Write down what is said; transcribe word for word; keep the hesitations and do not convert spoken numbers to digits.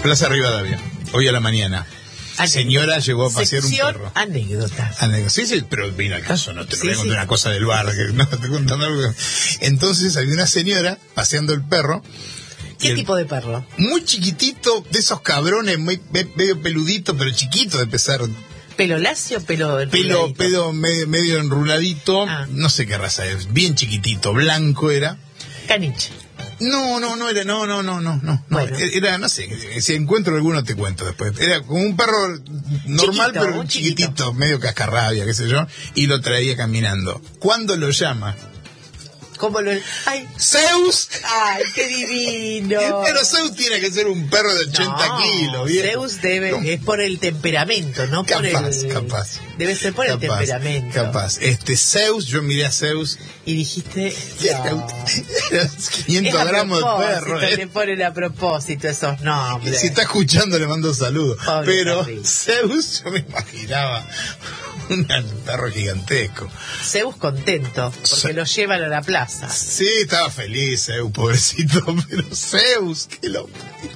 Plaza Rivadavia, hoy a la mañana. Anécdota. Señora llegó a pasear Sección un perro. anécdotas. Anécdota. Sí, sí, pero vino al caso, no te Sí, voy a contar sí. una cosa del bar, que no te estoy contando algo. Entonces había una señora paseando el perro. ¿Qué el, tipo de perro? Muy chiquitito, de esos cabrones, muy, medio peludito, pero chiquito, de pesar. ¿Pelo lacio o pelo Pelo, enruladito? pelo medio, medio enruladito, Ah. no sé qué raza es, bien chiquitito, blanco era. Caniche. No, no, no era, no, no, no, no, no. Bueno. Era, no sé, si encuentro alguno te cuento después. Era como un perro normal, Chiquito, pero un chiquitito, chiquito. medio cascarrabia, qué sé yo, y lo traía caminando. ¿Cuándo lo llama? ¿Cómo lo...? ¡Ay! ¡Zeus! ¡Ay, qué divino! Pero Zeus tiene que ser un perro de ochenta No, kilos, viejo. Zeus debe, No. es por el temperamento, no por Capaz, el... capaz. Debe ser por el Capaz, temperamento. Capaz. Este, Zeus, yo miré a Zeus. Y dijiste... no. quinientos Es a gramos de propósito, perro. ¿eh? le ponen a propósito esos nombres. Si está escuchando, le mando saludos. Pobre Pero perrito. Zeus, yo me imaginaba un perro gigantesco. Zeus contento, porque Se- lo llevan a la plaza. Sí, estaba feliz Zeus, pobrecito. Pero Zeus, que lo...